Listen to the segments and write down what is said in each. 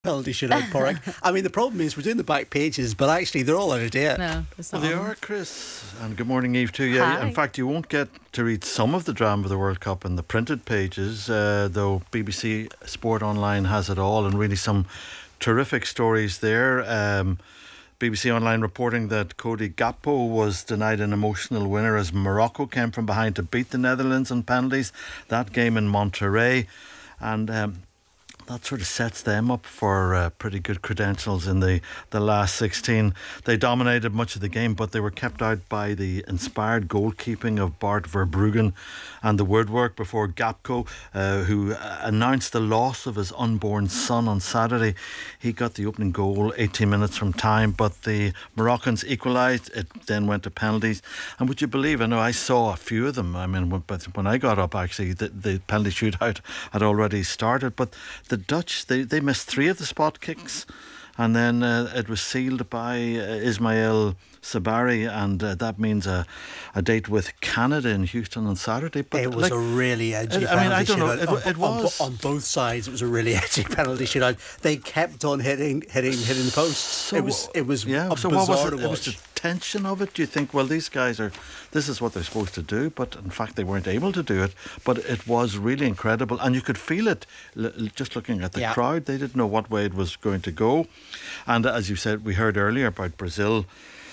penalty shootout, Porrick. I mean, the problem is we're doing the back pages, but actually they're all out of date. No, it's Well, not. they are, Chris. And good morning, Eve, to you. Hi. In fact, you won't get to read some of the drama of the World Cup in the printed pages, though BBC Sport Online has it all, and really some terrific stories there. BBC Online reporting that Cody Gakpo was denied an emotional winner as Morocco came from behind to beat the Netherlands on penalties. That game in Monterrey. And that sort of sets them up for pretty good credentials in the last 16. They dominated much of the game, but they were kept out by the inspired goalkeeping of Bart Verbruggen and the woodwork before Gakpo, who announced the loss of his unborn son on Saturday. He got the opening goal 18 minutes from time, but the Moroccans equalised. It then went to penalties. And would you believe, I know I saw a few of them. I mean, but when I got up, actually, the penalty shootout had already started. But the Dutch, they missed 3 of the spot kicks, and then it was sealed by Ismail Sabari, and that means a date with Canada in Houston on Saturday. But it was a really edgy penalty shootout. I mean, I don't know. It was on both sides. It was a really edgy penalty shootout. They kept on hitting the posts. So, it was yeah. So bizarre what was it? to watch. It was the tension of it. Do you think, well, these guys this is what they're supposed to do, but in fact they weren't able to do it. But it was really incredible, and you could feel it just looking at the crowd. They didn't know what way it was going to go. And as you said, we heard earlier about Brazil,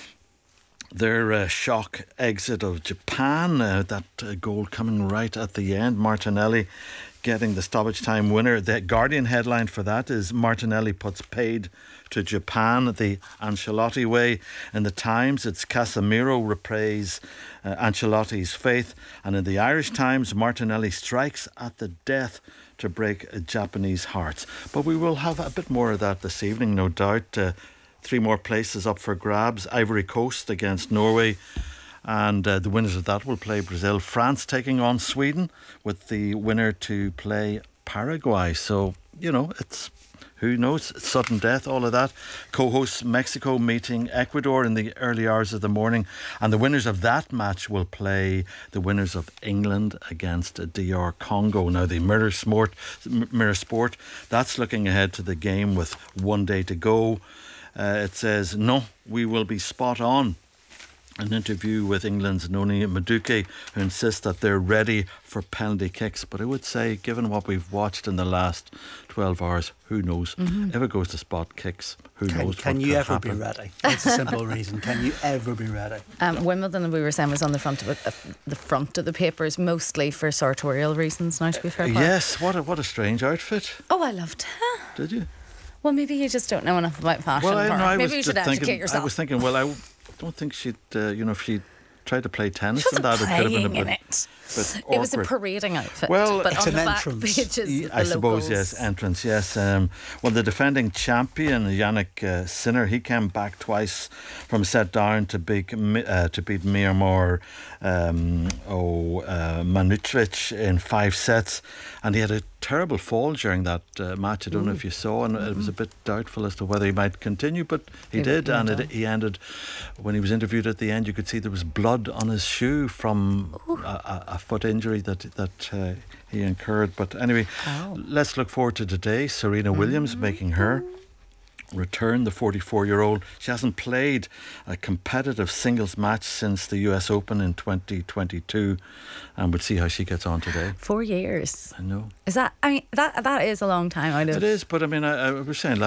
their shock exit of Japan, that goal coming right at the end. Martinelli getting the stoppage time winner. The Guardian headline for that is Martinelli puts paid to Japan the Ancelotti way. In the Times, it's Casemiro reprays Ancelotti's faith. And in the Irish Times, Martinelli strikes at the death to break Japanese hearts. But we will have a bit more of that this evening, no doubt. 3 more places up for grabs. Ivory Coast against Norway, and the winners of that will play Brazil. France taking on Sweden, with the winner to play Paraguay. So, you know, it's, who knows, sudden death, all of that. Co-hosts Mexico meeting Ecuador in the early hours of the morning, and the winners of that match will play the winners of England against DR Congo. Now, the Mirror Sport, that's looking ahead to the game with 1 day to go. It says, no, we will be spot on. An interview with England's Noni Madueke, who insists that they're ready for penalty kicks. But I would say, given what we've watched in the last 12 hours, who knows? If it goes to spot kicks, who knows? Can you ever be ready? That's a simple reason. Can you ever be ready? Wimbledon, we were saying, was on the front of the papers, mostly for sartorial reasons. Now, to be fair, yes. What a strange outfit. Oh, I loved it. Did you? Well, maybe you just don't know enough about fashion. Maybe you should educate yourself. I was thinking, well, I don't think she'd, if she tried to play tennis, She and that wasn't it could have been a playing bit, in it. bit It was a awkward. parading outfit. Well, but it's on an the back entrance. pages, I the suppose, locals. yes, entrance, yes. Well, the defending champion, Yannick Sinner, he came back twice from set down to beat Miomir Manuchvich in 5 sets, and he had a terrible fall during that match. I don't know if you saw, and it was a bit doubtful as to whether he might continue, but he did, and he ended. When he was interviewed at the end, you could see there was blood on his shoe from a foot injury that he incurred. But anyway, let's look forward to today. Serena Williams making her return, the 44-year-old. She hasn't played a competitive singles match since the US Open in 2022, and we'll see how she gets on today. 4 years. I know. Is that? I mean, that is a long time. It is, but I mean, I was saying